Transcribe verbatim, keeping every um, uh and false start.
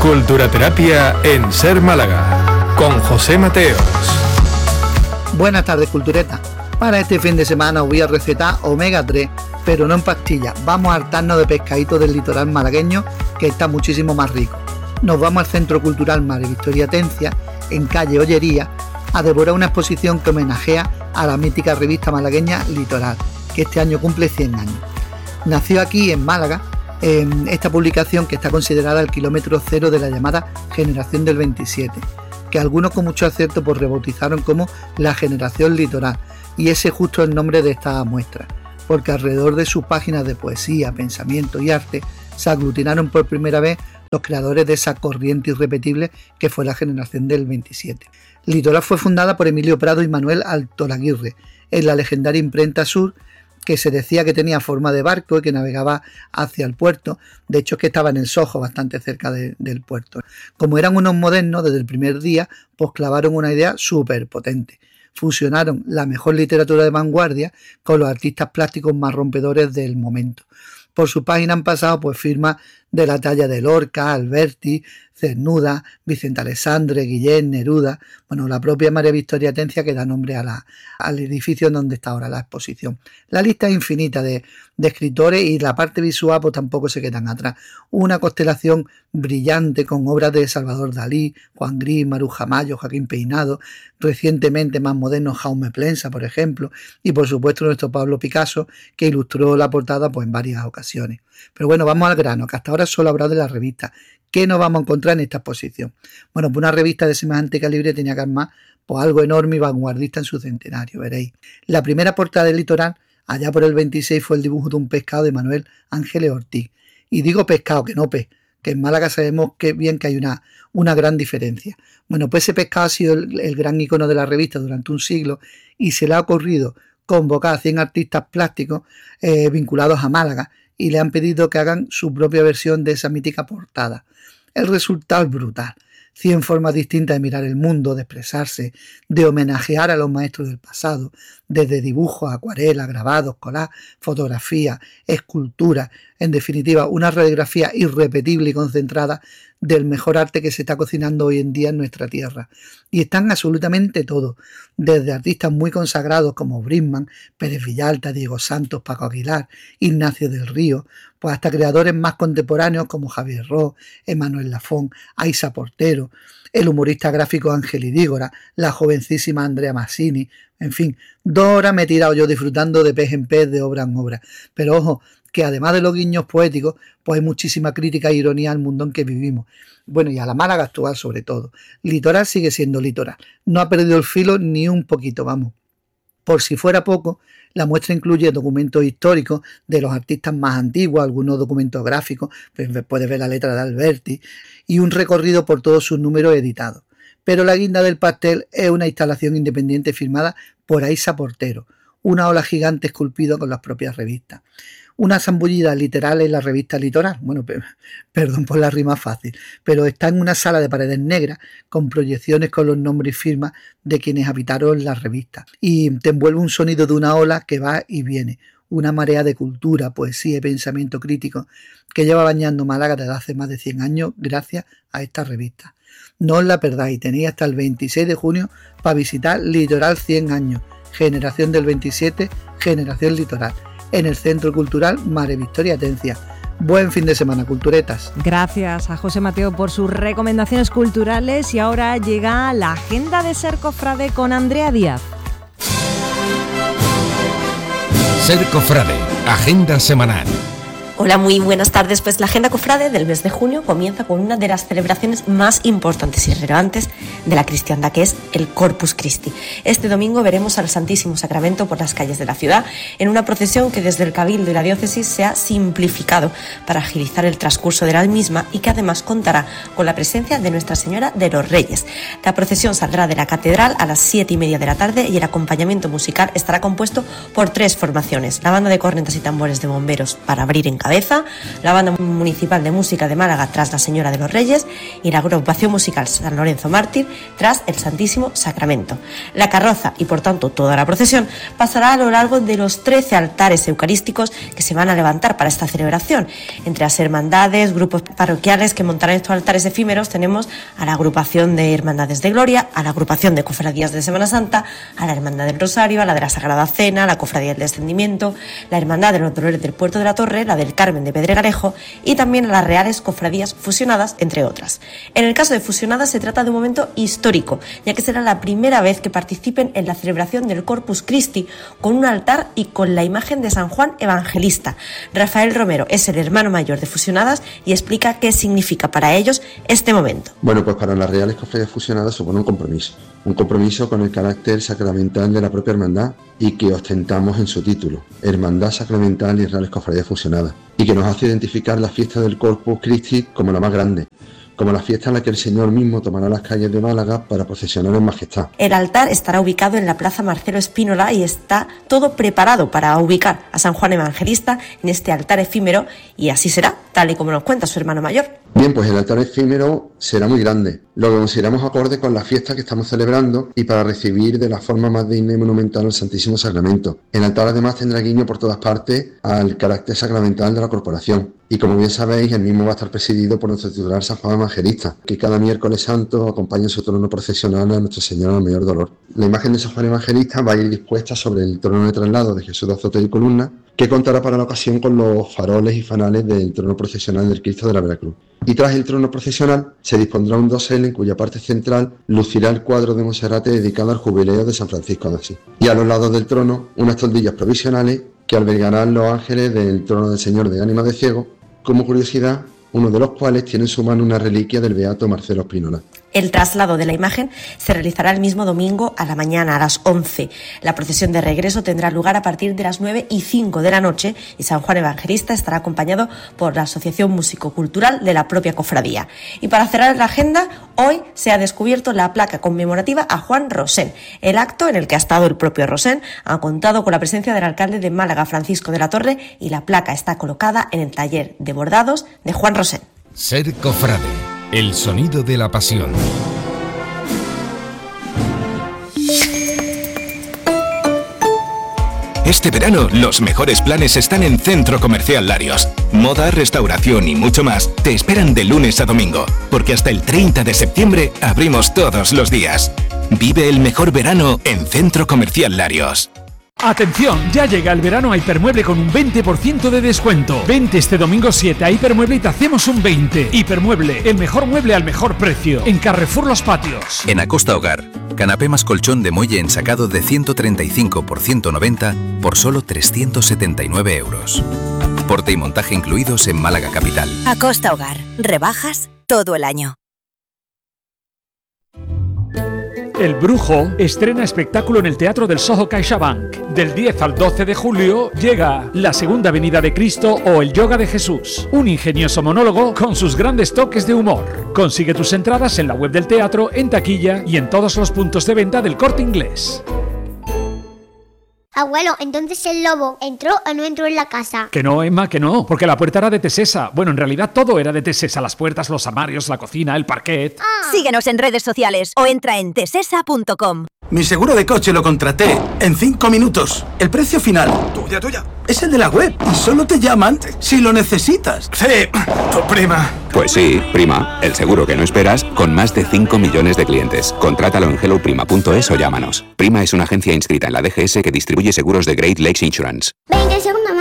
Culturaterapia en Ser Málaga, con José Mateos. Buenas tardes, cultureta. Para este fin de semana os voy a recetar omega tres, pero no en pastillas. Vamos a hartarnos de pescadito del litoral malagueño, que está muchísimo más rico. Nos vamos al Centro Cultural Madre Victoria Atencia, en calle Ollería, a devorar una exposición que homenajea a la mítica revista malagueña Litoral, que este año cumple cien años. Nació aquí en Málaga en esta publicación, que está considerada el kilómetro cero de la llamada Generación del veintisiete, que algunos con mucho acierto pues rebautizaron como la Generación Litoral, y ese es justo el nombre de esta muestra, porque alrededor de sus páginas de poesía, pensamiento y arte se aglutinaron por primera vez los creadores de esa corriente irrepetible que fue la Generación del veintisiete. Litoral fue fundada por Emilio Prado y Manuel Altolaguirre en la legendaria imprenta Sur, que se decía que tenía forma de barco y que navegaba hacia el puerto. De hecho, es que estaba en el Sojo, bastante cerca de, del puerto. Como eran unos modernos, desde el primer día, pues clavaron una idea súper potente. Fusionaron la mejor literatura de vanguardia con los artistas plásticos más rompedores del momento. Por su página han pasado pues firmas de la talla de Lorca, Alberti, Cernuda, Vicente Alessandre, Guillén, Neruda, bueno, la propia María Victoria Atencia, que da nombre a la, al edificio en donde está ahora la exposición. La lista es infinita de, de escritores, y la parte visual pues tampoco se quedan atrás. Una constelación brillante con obras de Salvador Dalí, Juan Gris, Maruja Mayo, Joaquín Peinado, recientemente más modernos Jaume Plensa, por ejemplo, y por supuesto nuestro Pablo Picasso, que ilustró la portada pues en varias ocasiones. Pero bueno, vamos al grano, que hasta ahora solo he hablado de la revista. ¿Qué nos vamos a encontrar en esta exposición? Bueno, pues una revista de semejante calibre tenía que armar pues algo enorme y vanguardista en su centenario, veréis. La primera portada del Litoral, allá por el veintiséis, fue el dibujo de un pescado de Manuel Ángeles Ortiz. Y digo pescado, que no pez, que en Málaga sabemos que bien que hay una, una gran diferencia. Bueno, pues ese pescado ha sido el, el gran icono de la revista durante un siglo, y se le ha ocurrido convocar a cien artistas plásticos eh, vinculados a Málaga, y le han pedido que hagan su propia versión de esa mítica portada. El resultado es brutal. cien formas distintas de mirar el mundo, de expresarse, de homenajear a los maestros del pasado, desde dibujos, acuarelas, grabados, collage, fotografía, escultura, en definitiva, una radiografía irrepetible y concentrada del mejor arte que se está cocinando hoy en día en nuestra tierra. Y están absolutamente todos, desde artistas muy consagrados como Brisman, Pérez Villalta, Diego Santos, Paco Aguilar, Ignacio del Río, pues hasta creadores más contemporáneos como Javier Ros, Emanuel Lafón, Aisa Portero, el humorista gráfico Ángel Idígora, la jovencísima Andrea Massini. En fin, dos horas me he tirado yo disfrutando de pez en pez, de obra en obra. Pero ojo, que además de los guiños poéticos, pues hay muchísima crítica e ironía al mundo en que vivimos. Bueno, y a la Málaga actual sobre todo. Litoral sigue siendo litoral. No ha perdido el filo ni un poquito, vamos. Por si fuera poco, la muestra incluye documentos históricos de los artistas más antiguos, algunos documentos gráficos, pues puedes ver la letra de Alberti, y un recorrido por todos sus números editados. Pero la guinda del pastel es una instalación independiente firmada por Aisa Portero, una ola gigante esculpida con las propias revistas. Una zambullida literal en la revista Litoral, bueno, perdón por la rima fácil, pero está en una sala de paredes negras con proyecciones con los nombres y firmas de quienes habitaron la revista, y te envuelve un sonido de una ola que va y viene, una marea de cultura, poesía y pensamiento crítico que lleva bañando Málaga desde hace más de cien años gracias a esta revista. No os la perdáis, tenéis hasta el veintiséis de junio para visitar Litoral cien años, Generación del veintisiete, Generación Litoral, en el Centro Cultural María Victoria Atencia. Buen fin de semana, culturetas. Gracias a José Mateo por sus recomendaciones culturales, y ahora llega la agenda de Ser Cofrade con Andrea Díaz. Ser Cofrade, agenda semanal. Hola, muy buenas tardes. Pues la agenda cofrade del mes de junio comienza con una de las celebraciones más importantes y relevantes de la cristiandad, que es el Corpus Christi. Este domingo veremos al Santísimo Sacramento por las calles de la ciudad en una procesión que desde el Cabildo y la Diócesis se ha simplificado para agilizar el transcurso de la misma, y que además contará con la presencia de Nuestra Señora de los Reyes. La procesión saldrá de la catedral a las siete y media de la tarde, y el acompañamiento musical estará compuesto por tres formaciones: la banda de cornetas y tambores de bomberos para abrir en cabeza, la banda municipal de música de Málaga tras la Señora de los Reyes, y la agrupación musical San Lorenzo Mártir tras el Santísimo Sacramento. La carroza y por tanto toda la procesión pasará a lo largo de los trece altares eucarísticos que se van a levantar para esta celebración. Entre las hermandades, grupos parroquiales que montarán estos altares efímeros tenemos a la agrupación de Hermandades de Gloria, a la agrupación de Cofradías de Semana Santa, a la Hermandad del Rosario, a la de la Sagrada Cena, a la Cofradía del Descendimiento, la Hermandad de los Dolores del Puerto de la Torre, la del Carmen de Pedregalejo y también a las Reales Cofradías Fusionadas, entre otras. En el caso de Fusionadas se trata de un momento histórico, ya que será la primera vez que participen en la celebración del Corpus Christi con un altar y con la imagen de San Juan Evangelista. Rafael Romero es el hermano mayor de Fusionadas y explica qué significa para ellos este momento. Bueno, pues para las Reales Cofradías Fusionadas supone un compromiso, un compromiso con el carácter sacramental de la propia hermandad y que ostentamos en su título, Hermandad Sacramental y Reales Cofradías Fusionadas, y que nos hace identificar la fiesta del Corpus Christi como la más grande, como la fiesta en la que el Señor mismo tomará las calles de Málaga para procesionar en majestad. El altar estará ubicado en la Plaza Marcelo Espínola y está todo preparado para ubicar a San Juan Evangelista en este altar efímero, y así será, tal y como nos cuenta su hermano mayor. Bien, pues el altar efímero será muy grande, lo que consideramos acorde con la fiesta que estamos celebrando y para recibir de la forma más digna y monumental al Santísimo Sacramento. El altar además tendrá guiño por todas partes al carácter sacramental de la corporación. Y como bien sabéis, el mismo va a estar presidido por nuestro titular San Juan Evangelista, que cada miércoles santo acompaña en su trono procesional a Nuestra Señora del Mayor Dolor. La imagen de San Juan Evangelista va a ir dispuesta sobre el trono de traslado de Jesús de azote y columna, que contará para la ocasión con los faroles y fanales del trono procesional del Cristo de la Veracruz. Y tras el trono procesional se dispondrá un dosel en cuya parte central lucirá el cuadro de Monserrate dedicado al jubileo de San Francisco de Asís. Y a los lados del trono unas toldillas provisionales que albergarán los ángeles del trono del Señor de Ánima de Ciego, como curiosidad, uno de los cuales tiene en su mano una reliquia del beato Marcelo Espínola. El traslado de la imagen se realizará el mismo domingo a la mañana, a las once. La procesión de regreso tendrá lugar a partir de las nueve y cinco de la noche y San Juan Evangelista estará acompañado por la Asociación Músico-Cultural de la propia cofradía. Y para cerrar la agenda, hoy se ha descubierto la placa conmemorativa a Juan Rosén. El acto, en el que ha estado el propio Rosén, ha contado con la presencia del alcalde de Málaga, Francisco de la Torre, y la placa está colocada en el taller de bordados de Juan Rosén. Ser cofrade, el sonido de la pasión. Este verano, los mejores planes están en Centro Comercial Larios. Moda, restauración y mucho más te esperan de lunes a domingo, porque hasta el treinta de septiembre abrimos todos los días. Vive el mejor verano en Centro Comercial Larios. Atención, ya llega el verano a Hipermueble con un veinte por ciento de descuento. Vente este domingo siete a Hipermueble y te hacemos un veinte. Hipermueble, el mejor mueble al mejor precio. En Carrefour Los Patios. En Acosta Hogar, canapé más colchón de muelle ensacado de ciento treinta y cinco por ciento noventa por solo trescientos setenta y nueve euros. Porte y montaje incluidos en Málaga Capital. Acosta Hogar, rebajas todo el año. El Brujo estrena espectáculo en el Teatro del Soho CaixaBank. Del diez al doce de julio llega La Segunda Venida de Cristo o El Yoga de Jesús. Un ingenioso monólogo con sus grandes toques de humor. Consigue tus entradas en la web del teatro, en taquilla y en todos los puntos de venta del Corte Inglés. Abuelo, entonces el lobo entró o no entró en la casa. Que no, Emma, que no, porque la puerta era de Tesesa. Bueno, en realidad todo era de Tesesa, las puertas, los armarios, la cocina, el parquet. Ah. Síguenos en redes sociales o entra en tesesa punto com. Mi seguro de coche lo contraté en cinco minutos. El precio final, tuya, tuya, es el de la web y solo te llaman si lo necesitas. Sí, tu prima. Pues sí, prima, el seguro que no esperas con más de cinco millones de clientes. Contrátalo en hello prima punto es o llámanos. Prima es una agencia inscrita en la D G S que distribuye seguros de Great Lakes Insurance. veinte segundos más.